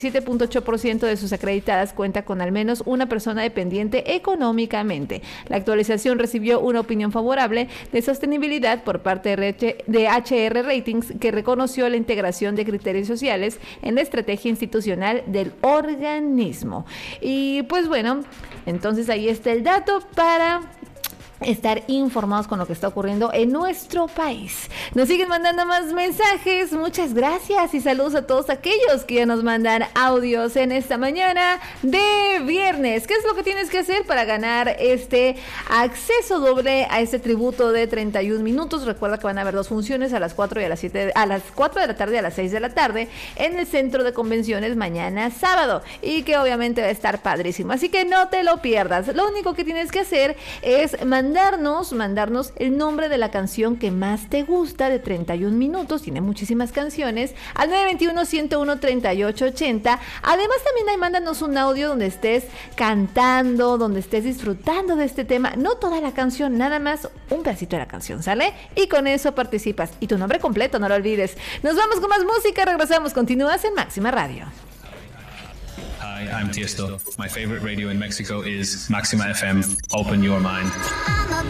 7.8% de sus acreditadas cuenta con al menos una persona dependiente económicamente. La actualización recibió una opinión favorable de sostenibilidad por parte de HR Ratings, que reconoció la integración de criterios sociales en la estrategia institucional del organismo. Y pues bueno, entonces ahí está el dato para estar informados con lo que está ocurriendo en nuestro país. Nos siguen mandando más mensajes, muchas gracias y saludos a todos aquellos que ya nos mandan audios en esta mañana de viernes. ¿Qué es lo que tienes que hacer para ganar este acceso doble a este tributo de 31 minutos? Recuerda que van a haber dos funciones, a las 4 y a las 7, a las 4 de la tarde y a las 6 de la tarde en el Centro de Convenciones mañana sábado, y que obviamente va a estar padrísimo, así que no te lo pierdas. Lo único que tienes que hacer es mandarnos el nombre de la canción que más te gusta de 31 minutos, tiene muchísimas canciones, al 921-101-3880. Además también ahí mándanos un audio donde estés cantando, donde estés disfrutando de este tema, no toda la canción, nada más un pedacito de la canción, ¿sale? Y con eso participas, y tu nombre completo, no lo olvides. Nos vamos con más música, regresamos, continúas en Máxima Radio. Hi, I'm Tiesto. My favorite radio in Mexico is Maxima FM. Open your mind.